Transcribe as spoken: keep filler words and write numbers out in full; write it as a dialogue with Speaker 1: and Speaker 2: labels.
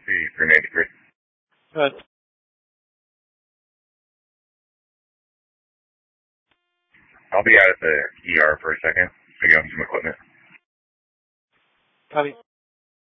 Speaker 1: C three ninety-three.
Speaker 2: Good.
Speaker 1: I'll be out at the E R for a second. Picking up some equipment.
Speaker 2: Copy.